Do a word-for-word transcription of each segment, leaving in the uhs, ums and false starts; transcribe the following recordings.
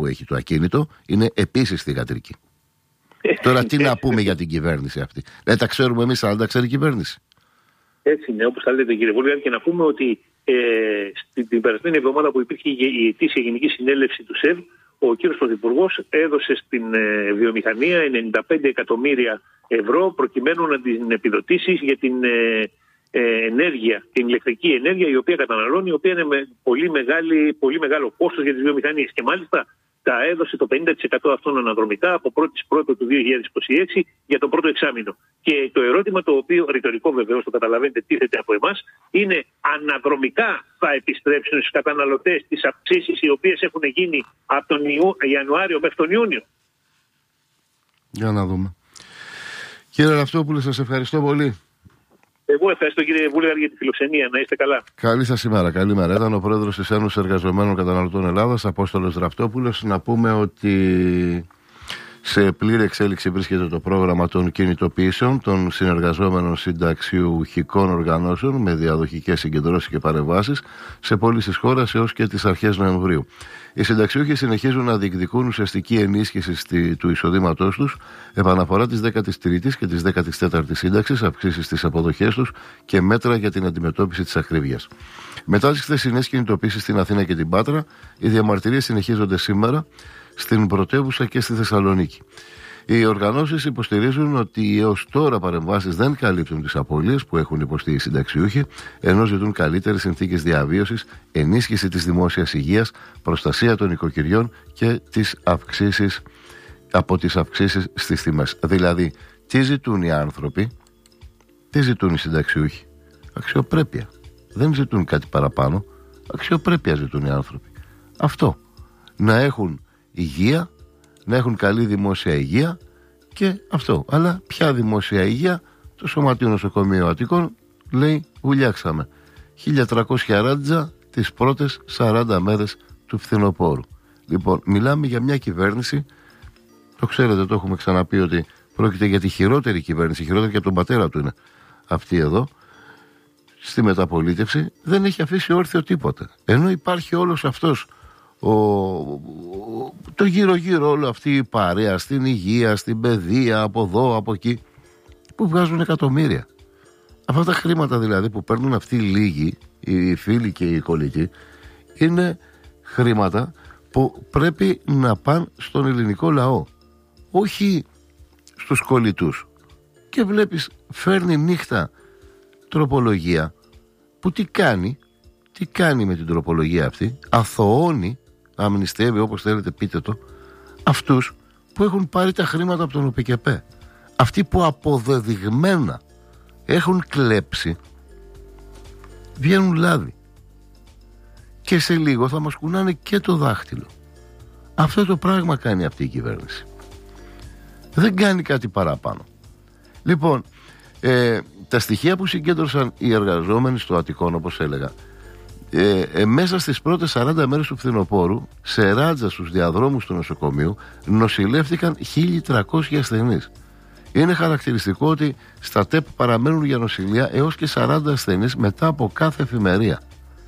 που έχει το ακίνητο είναι επίσης θυγατρική. Τώρα τι να πούμε για την κυβέρνηση αυτή? Δεν τα ξέρουμε εμείς, αλλά τα ξέρει η κυβέρνηση. Έτσι είναι, όπως θα λέτε κύριε Βούλγαρη, και να πούμε ότι ε, στην την περασμένη εβδομάδα που υπήρχε η ετήσια γενική συνέλευση του ΣΕΒ, ο κύριος Πρωθυπουργός έδωσε στην ε, βιομηχανία ενενήντα πέντε εκατομμύρια ευρώ προκειμένου να την επιδοτήσει για την ε, ε, ενέργεια, την ηλεκτρική ενέργεια η οποία καταναλώνει, η οποία είναι με πολύ, μεγάλη, πολύ μεγάλο κόστος για τις βιομηχανίες. Και μάλιστα τα έδωσε το πενήντα τοις εκατό αυτών αναδρομικά από πρώτη πρώτη του δύο χιλιάδες είκοσι έξι για το πρώτο εξάμηνο. Και το ερώτημα, το οποίο ρητορικό βεβαίως το καταλαβαίνετε τίθεται από εμάς, είναι αναδρομικά θα επιστρέψουν στους καταναλωτές τις αυξήσεις οι οποίες έχουν γίνει από τον Ιανουάριο μέχρι τον Ιούνιο? Για να δούμε. Κύριε Ραυτόπουλε, σας ευχαριστώ πολύ. Εγώ ευχαριστώ κύριε Βούλγαρη για τη φιλοξενία. Να είστε καλά. Καλή σας ημέρα. Καλημέρα. Ήταν ο πρόεδρος της Ένωσης Εργαζομένων Καταναλωτών Ελλάδας, Απόστολος Ραυτόπουλος. Να πούμε ότι σε πλήρη εξέλιξη βρίσκεται το πρόγραμμα των κινητοποιήσεων των συνεργαζόμενων συνταξιουχικών οργανώσεων με διαδοχικές συγκεντρώσεις και παρεμβάσεις σε πόλεις της χώρας έως και τις αρχές Νοεμβρίου. Οι συνταξιούχοι συνεχίζουν να διεκδικούν ουσιαστική ενίσχυση του εισοδήματός τους, επαναφορά της δέκατης τρίτης και της δέκατης τέταρτης σύνταξης, αυξήσεις στις αποδοχές τους και μέτρα για την αντιμετώπιση της ακρίβειας. Μετά τις χθεσινές κινητοποίησεις στην Αθήνα και την Πάτρα, οι διαμαρτυρίες συνεχίζονται σήμερα στην πρωτεύουσα και στη Θεσσαλονίκη. Οι οργανώσεις υποστηρίζουν ότι οι έως τώρα παρεμβάσεις δεν καλύπτουν τις απώλειες που έχουν υποστεί οι συνταξιούχοι, ενώ ζητούν καλύτερες συνθήκες διαβίωσης, ενίσχυση της δημόσιας υγείας, προστασία των οικοκυριών και τις αυξήσεις, από τις αυξήσεις στις τιμές. Δηλαδή, τι ζητούν οι άνθρωποι, τι ζητούν οι συνταξιούχοι? Αξιοπρέπεια. Δεν ζητούν κάτι παραπάνω. Αξιοπρέπεια ζητούν οι άνθρωποι. Αυτό. Να έχουν υγεία, να έχουν καλή δημόσια υγεία και αυτό. Αλλά ποια δημόσια υγεία? Το Σωματείο Νοσοκομείου Αττικών λέει βουλιάξαμε χίλια τριακόσια ράντζα τις πρώτες σαράντα μέρες του φθινοπόρου. Λοιπόν, μιλάμε για μια κυβέρνηση, το ξέρετε, το έχουμε ξαναπεί, ότι πρόκειται για τη χειρότερη κυβέρνηση, χειρότερη και από τον πατέρα του είναι αυτή εδώ, στη μεταπολίτευση. Δεν έχει αφήσει όρθιο τίποτε, ενώ υπάρχει όλος αυτός Ο, το γύρω γύρω όλο αυτή η παρέα στην υγεία, στην παιδεία, από εδώ, από εκεί, που βγάζουν εκατομμύρια. Αυτά τα χρήματα δηλαδή που παίρνουν αυτοί οι λίγοι, οι φίλοι και οι κολλητοί, είναι χρήματα που πρέπει να πάνε στον ελληνικό λαό, όχι στους κολλητούς. Και βλέπεις, φέρνει νύχτα τροπολογία που τι κάνει, τι κάνει με την τροπολογία αυτή? Αθωώνει, αμνηστεύει, όπως θέλετε πείτε το, αυτούς που έχουν πάρει τα χρήματα από τον ΟΠΚΕΠΕ. Αυτοί που αποδεδειγμένα έχουν κλέψει, βγαίνουν λάδι. Και σε λίγο θα μας κουνάνε και το δάχτυλο. Αυτό το πράγμα κάνει αυτή η κυβέρνηση. Δεν κάνει κάτι παραπάνω. Λοιπόν, ε, τα στοιχεία που συγκέντρωσαν οι εργαζόμενοι στο Αττικόν, όπως έλεγα, Ε, ε, μέσα στις πρώτες σαράντα μέρες του φθινοπόρου, σε ράτζα στους διαδρόμους του νοσοκομείου νοσηλεύτηκαν χίλια τριακόσιοι ασθενείς. Είναι χαρακτηριστικό ότι στα ΤΕΠ παραμένουν για νοσηλεία έως και σαράντα ασθενείς μετά από κάθε εφημερία.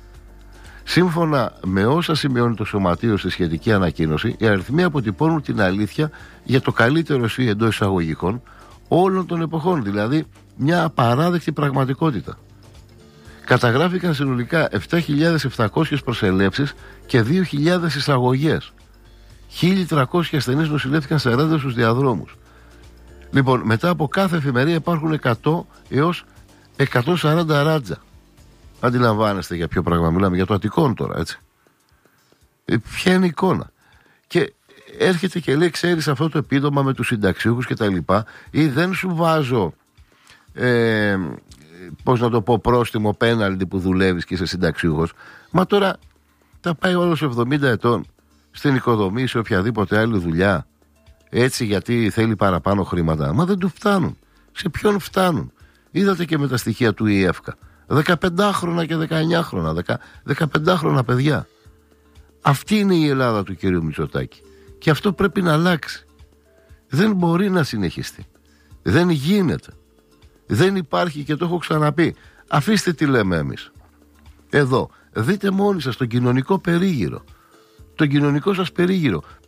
Σύμφωνα με όσα σημειώνει το Σωματείο στη σχετική ανακοίνωση, οι αριθμοί αποτυπώνουν την αλήθεια για το καλύτερο εσύ εντός εισαγωγικών όλων των εποχών, δηλαδή μια απαράδεκτη πραγματικότητα. Καταγράφηκαν συνολικά επτά χιλιάδες επτακόσιες προσελεύσεις και δύο χιλιάδες εισαγωγές. χίλια τριακόσιοι ασθενείς νοσηλεύτηκαν σε ράτζα στους διαδρόμους. Λοιπόν, μετά από κάθε εφημερία υπάρχουν εκατό έως εκατόν σαράντα ράτζα. Αντιλαμβάνεστε για ποιο πράγμα μιλάμε? Για το Αττικόν τώρα, έτσι. Ε, ποια είναι η εικόνα? Και έρχεται και λέει, ξέρεις, αυτό το επίδομα με τους συνταξιούχους και τα λοιπά, ή δεν σου βάζω ε, πώς να το πω, πρόστιμο, πέναλτι που δουλεύεις και είσαι συνταξιούχος. Μα τώρα τα πάει όλος εβδομήντα ετών στην οικοδομή, σε οποιαδήποτε άλλη δουλειά, έτσι γιατί θέλει παραπάνω χρήματα. Μα δεν του φτάνουν. Σε ποιον φτάνουν? Είδατε και με τα στοιχεία του ΙΕΦΚΑ. δεκαπεντάχρονα και δεκαεννιάχρονα, δεκαπεντάχρονα παιδιά. Αυτή είναι η Ελλάδα του κύριου Μητσοτάκη. Και αυτό πρέπει να αλλάξει. Δεν μπορεί να συνεχιστεί. Δεν γίνεται. Δεν υπάρχει, και το έχω ξαναπεί. Αφήστε τι λέμε εμείς. Εδώ, δείτε μόνοι σας τον κοινωνικό περίγυρο. Τον κοινωνικό σας περίγυρο.